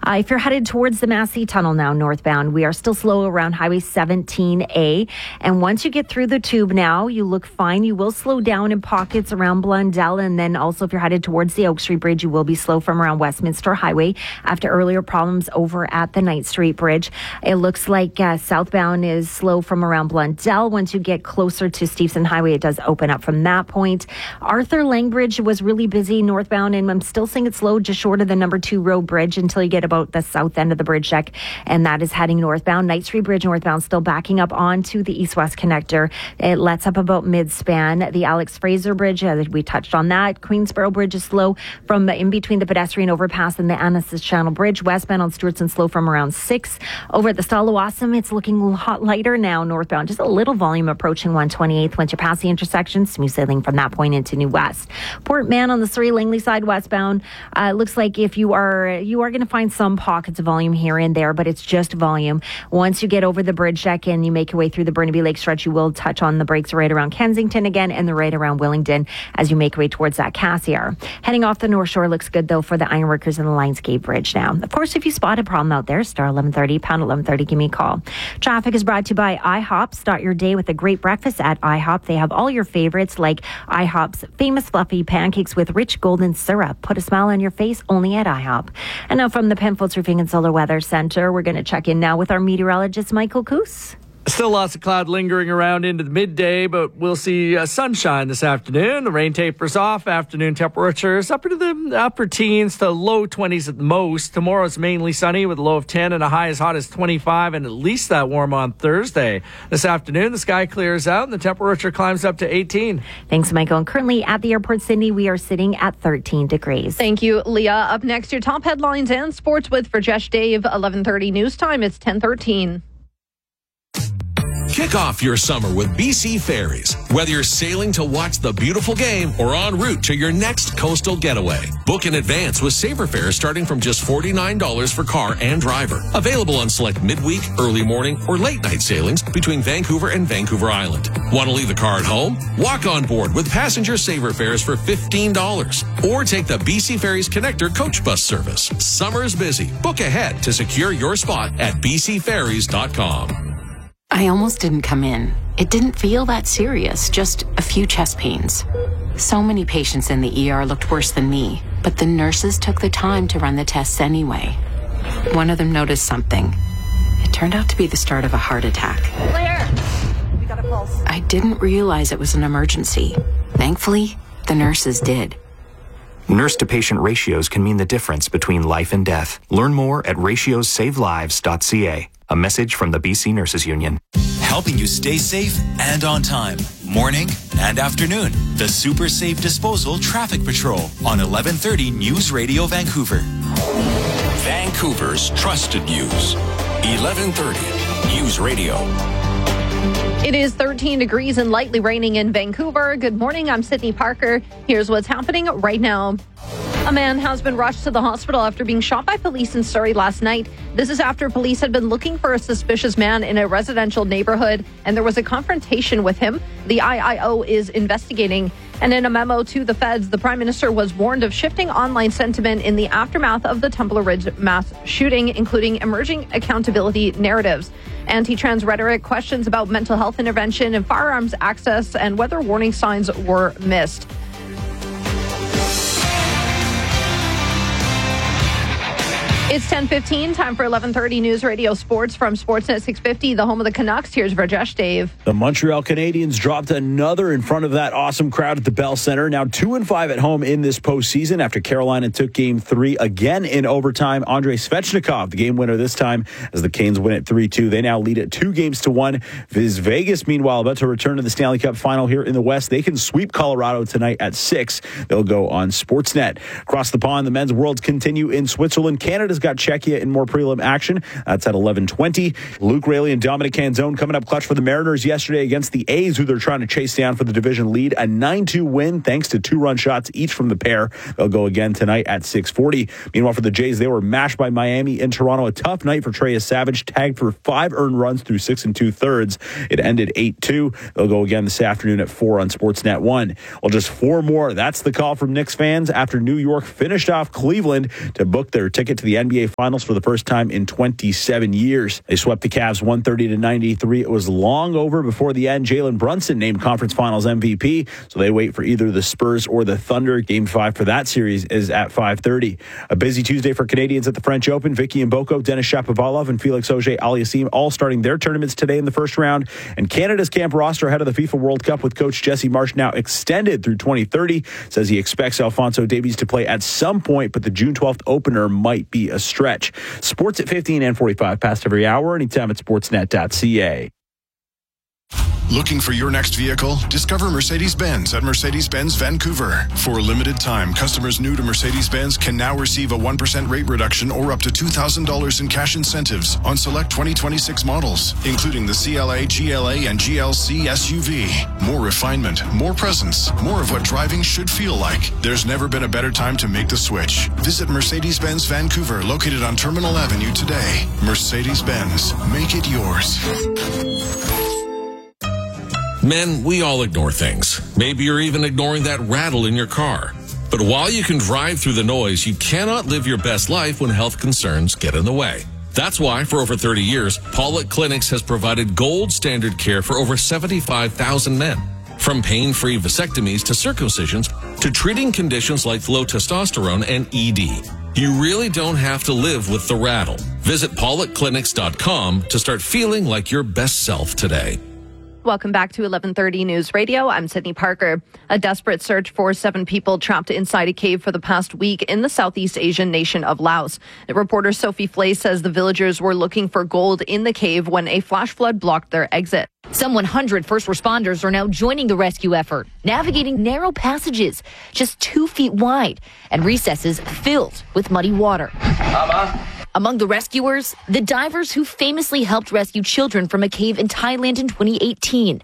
If you're headed towards the Massey Tunnel now, northbound, we are still slow around Highway 17A. And once you get through the tube now, you look fine. You will slow down in pockets around Blundell. And then also if you're headed towards the Oak Street Bridge, you will be slow from around Westminster Highway after earlier problems over at the Knight Street Bridge. It looks like southbound is slow from around Blundell. Once you get closer to Steveston Highway, it does open up from that point. Arthur Lang Bridge was really busy northbound, and I'm still seeing it slow just short of the number 2 road bridge until you get about the south end of the bridge deck, and that is heading northbound. Knight Street Bridge northbound still backing up onto the east-west connector. It lets up about mid-span. The Alex Fraser Bridge, we touched on that. Queensboro Bridge is slow from in between the pedestrian overpass and the Annacis Channel Bridge. Westbound on Stewartson slow from around 6. Over at the Stallawasam, it's looking a lot lighter now northbound. Just a little volume approaching 128th. Once you pass the intersection, smooth sailing from that point into New West. Port Mann on the Surrey Langley side westbound. Looks like if you are going to find some pockets of volume here and there, but it's just volume. Once you get over the bridge deck and you make your way through the Burnaby Lake stretch, you will touch on the brakes right around Kensington again and the right around Willingdon as you make your way towards that Cassiar. Heading off the North Shore looks good though for the Ironworkers and the Lionsgate Bridge now. Of course, if you spot a problem out there, star 1130, pound 1130, give me a call. Traffic is brought to you by IHOP. Start your day with a great breakfast at IHOP. They have all your favorites like IHOP's famous fluffy pancakes with rich golden syrup. Put a smile on your face only at IHOP. And now from the Penfolds Roofing and Solar Weather Center, we're going to check in now with our meteorologist, Michael Coos. Still lots of cloud lingering around into the midday, but we'll see sunshine this afternoon. The rain tapers off. Afternoon temperatures up into the upper teens to low 20s at the most. Tomorrow's mainly sunny with a low of 10 and a high as hot as 25, and at least that warm on Thursday. This afternoon, the sky clears out and the temperature climbs up to 18. Thanks, Michael. And currently at the airport, Sydney, we are sitting at 13 degrees. Thank you, Leah. Up next, your top headlines and sports with Rajesh Dave. 11:30 news time. It's 10:13. Kick off your summer with BC Ferries. Whether you're sailing to watch the beautiful game or en route to your next coastal getaway, book in advance with Saver Fares starting from just $49 for car and driver. Available on select midweek, early morning, or late night sailings between Vancouver and Vancouver Island. Want to leave the car at home? Walk on board with passenger Saver Fares for $15. Or take the BC Ferries Connector coach bus service. Summer's busy. Book ahead to secure your spot at bcferries.com. I almost didn't come in. It didn't feel that serious, just a few chest pains. So many patients in the ER looked worse than me, but the nurses took the time to run the tests anyway. One of them noticed something. It turned out to be the start of a heart attack. Claire, we got a pulse. I didn't realize it was an emergency. Thankfully, the nurses did. Nurse-to-patient ratios can mean the difference between life and death. Learn more at ratiosavelives.ca. A message from the BC Nurses Union. Helping you stay safe and on time. Morning and afternoon. The Super Safe Disposal Traffic Patrol on 1130 News Radio Vancouver. Vancouver's trusted news. 1130 News Radio. It is 13 degrees and lightly raining in Vancouver. Good morning, I'm Sydney Parker. Here's what's happening right now. A man has been rushed to the hospital after being shot by police in Surrey last night. This is after police had been looking for a suspicious man in a residential neighborhood, and there was a confrontation with him. The IIO is investigating. And in a memo to the feds, the Prime Minister was warned of shifting online sentiment in the aftermath of the Temple Ridge mass shooting, including emerging accountability narratives. Anti-trans rhetoric, questions about mental health intervention and firearms access, and whether warning signs were missed. It's 10:15, time for 11:30 News Radio Sports from Sportsnet 650, the home of the Canucks. Here's Rajesh Dave. The Montreal Canadiens dropped another in front of that awesome crowd at the Bell Center. Now 2-5 at home in this postseason after Carolina took Game 3 again in overtime. Andrei Svechnikov, the game winner this time, as the Canes win at 3-2. They now lead it 2-1. Vegas, meanwhile, about to return to the Stanley Cup final here in the West. They can sweep Colorado tonight at 6. They'll go on Sportsnet. Across the pond, the men's worlds continue in Switzerland. Canada's got Czechia in more prelim action. That's at 11:20. Luke Raley and Dominic Canzone coming up clutch for the Mariners yesterday against the A's, who they're trying to chase down for the division lead. A 9-2 win thanks to 2-run shots each from the pair. They'll go again tonight at 6:40. Meanwhile, for the Jays, they were mashed by Miami in Toronto. A tough night for Trey Savage, tagged for 5 earned runs through 6 2/3. It ended 8-2. They'll go again this afternoon at 4 on Sportsnet 1. Well, just 4 more. That's the call from Knicks fans after New York finished off Cleveland to book their ticket to the NBA NBA Finals for the first time in 27 years. They swept the Cavs 130-93. It was long over before the end. Jalen Brunson named Conference Finals MVP, so they wait for either the Spurs or the Thunder. Game 5 for that series is at 5:30. A busy Tuesday for Canadians at the French Open. Vicky Mboko, Denis Shapovalov, and Felix Auger-Aliassime all starting their tournaments today in the first round. And Canada's camp roster ahead of the FIFA World Cup with coach Jesse Marsh now extended through 2030. Says he expects Alphonso Davies to play at some point, but the June 12th opener might be a stretch. Sports at 15 and 45 past every hour, anytime at sportsnet.ca. Looking for your next vehicle? Discover Mercedes-Benz at Mercedes-Benz Vancouver. For a limited time, customers new to Mercedes-Benz can now receive a 1% rate reduction or up to $2,000 in cash incentives on select 2026 models, including the CLA, GLA, and GLC SUV. More refinement, more presence, more of what driving should feel like. There's never been a better time to make the switch. Visit Mercedes-Benz Vancouver, located on Terminal Avenue today. Mercedes-Benz, make it yours. Men, we all ignore things. Maybe you're even ignoring that rattle in your car. But while you can drive through the noise, you cannot live your best life when health concerns get in the way. That's why, for over 30 years, Pollock Clinics has provided gold standard care for over 75,000 men. From pain-free vasectomies to circumcisions to treating conditions like low testosterone and ED. You really don't have to live with the rattle. Visit PollockClinics.com to start feeling like your best self today. Welcome back to 1130 News Radio. I'm Sydney Parker. A desperate search for 7 people trapped inside a cave for the past week in the Southeast Asian nation of Laos. Reporter Sophie Flay says the villagers were looking for gold in the cave when a flash flood blocked their exit. Some 100 first responders are now joining the rescue effort, navigating narrow passages just 2 feet wide and recesses filled with muddy water. Among the rescuers, the divers who famously helped rescue children from a cave in Thailand in 2018.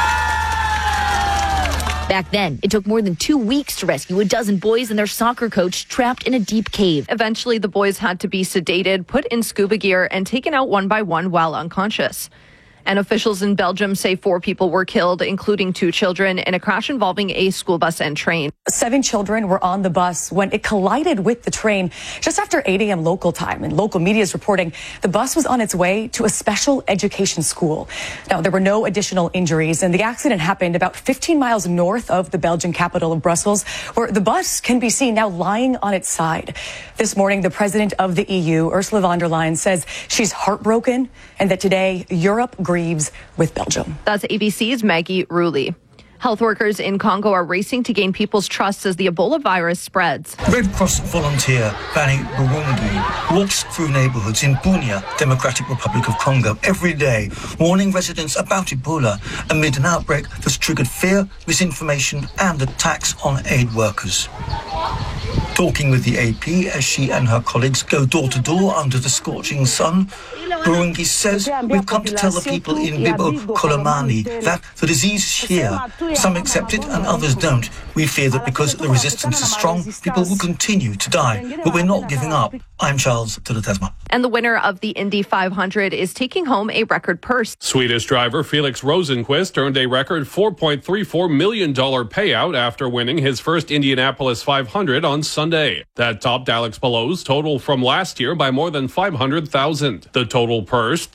Back then, it took more than 2 weeks to rescue a dozen boys and their soccer coach trapped in a deep cave. Eventually, the boys had to be sedated, put in scuba gear, and taken out one by one while unconscious. And officials in Belgium say 4 people were killed, including 2 children, in a crash involving a school bus and train. 7 children were on the bus when it collided with the train just after 8 a.m. local time. And local media is reporting the bus was on its way to a special education school. Now, there were no additional injuries, and the accident happened about 15 miles north of the Belgian capital of Brussels, where the bus can be seen now lying on its side. This morning, the president of the EU, Ursula von der Leyen, says she's heartbroken and that today Europe grieves with Belgium. That's ABC's Maggie Rulli. Health workers in Congo are racing to gain people's trust as the Ebola virus spreads. Red Cross volunteer Fanny Burungi walks through neighborhoods in Bunia, Democratic Republic of Congo, every day, warning residents about Ebola amid an outbreak that's triggered fear, misinformation, and attacks on aid workers. Talking with the AP as she and her colleagues go door to door under the scorching sun, Burungi says, "We've come to tell the people in Bibo Kolomani that the disease is here. Some accept it and others don't. We fear that because the resistance is strong, people will continue to die. But we're not giving up." I'm Charles Tulatesma. And the winner of the Indy 500 is taking home a record purse. Swedish driver Felix Rosenqvist earned a record $4.34 million payout after winning his first Indianapolis 500 on Sunday. That topped Alex Palou's total from last year by more than $500,000. The total purse,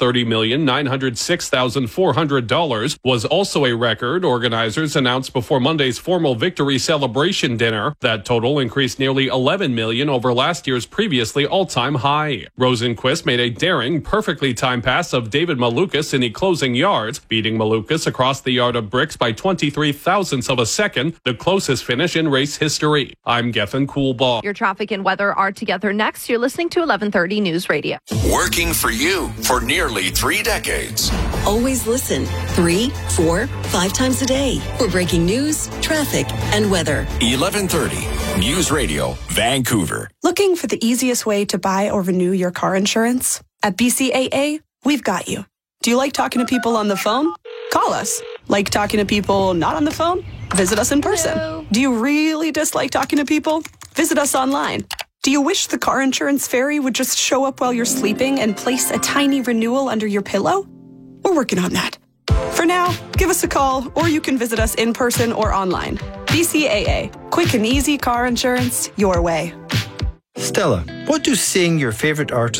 $30,906,400, was also a record organizers announced before Monday's formal victory celebration dinner. That total increased nearly $11 million over last year's previously all-time high. Rosenqvist made a daring, perfectly timed pass of David Malukas in the closing yards, beating Malukas across the yard of bricks by 23 thousandths of a second, the closest finish in race history. I'm Geffen Coolbaugh. Your traffic and weather are together next. You're listening to 1130 News Radio. Working for you for nearly 3 decades. Always listen 3, 4, 5 times a day for breaking news, traffic, and weather. 1130 News Radio, Vancouver. Looking for the easiest way to buy or renew your car insurance? At BCAA, we've got you. Do you like talking to people on the phone? Call us. Like talking to people not on the phone? Visit us in person. Hello. Do you really dislike talking to people? Visit us online. Do you wish the car insurance fairy would just show up while you're sleeping and place a tiny renewal under your pillow? We're working on that. For now, give us a call, or you can visit us in person or online. BCAA. Quick and easy car insurance your way. Stella, what do seeing your favourite artist